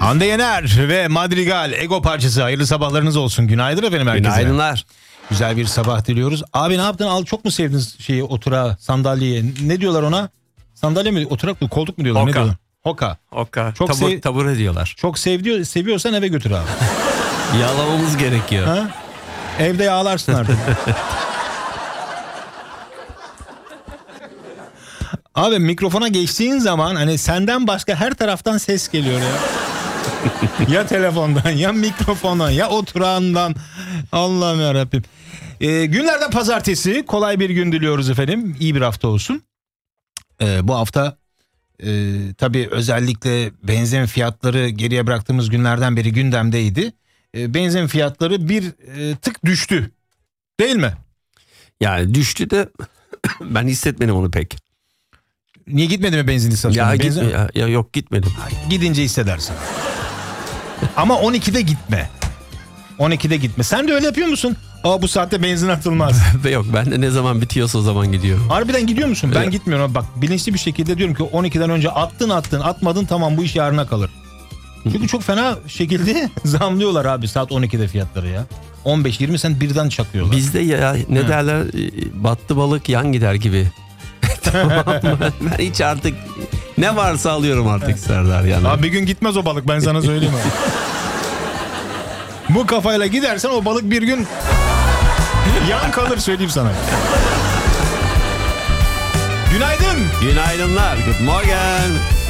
Hande Yener ve Madrigal Ego parçası. Hayırlı sabahlarınız olsun. Günaydın efendim herkese. Günaydınlar. Güzel bir sabah diliyoruz. Abi ne yaptın? Çok mu sevdiniz şeyi, oturağı, sandalyeyi? Ne diyorlar ona? Sandalye mi? Oturak mı? Koltuk mu diyorlar? Hoka. Ne diyorlar? Hoka. Oka. Çok Tabure diyorlar. Çok seviyorsan eve götür abi. Yağlamamız gerekiyor. Ha? Evde yağlarsın artık. Abi mikrofona geçtiğin zaman hani senden başka her taraftan ses geliyor ya. Ya telefondan, ya mikrofondan, ya oturağından. Allah'ım yarabbim. Günlerden pazartesi, kolay bir gün diliyoruz efendim. İyi bir hafta olsun. Bu hafta tabii özellikle benzin fiyatları geriye bıraktığımız günlerden beri gündemdeydi. Benzin fiyatları bir tık düştü. Değil mi? Yani düştü de ben hissetmedim onu pek. Niye gitmedi mi benzin istasyonuna? Yok gitmedim. Gidince hissedersin. Ama 12'de gitme. 12'de gitme. Sen de öyle yapıyor musun? Bu saatte benzin atılmaz. Yok, ben de ne zaman bitiyorsa o zaman gidiyorum. Harbiden gidiyor musun? Ben gitmiyorum. Bak bilinçli bir şekilde diyorum ki 12'den önce attın atmadın, tamam bu iş yarına kalır. Çünkü çok fena şekilde zamlıyorlar abi saat 12'de fiyatları ya. 15-20 sen birden çakıyorlar. Bizde ya ne derler, battı balık yan gider gibi. Tamam mı? Ben hiç artık ne varsa alıyorum artık Serdar yani. Abi bir gün gitmez o balık, ben sana söyleyeyim abi. Bu kafayla gidersen o balık bir gün yan kalır, söyleyeyim sana. Günaydın. Günaydınlar. Good morning.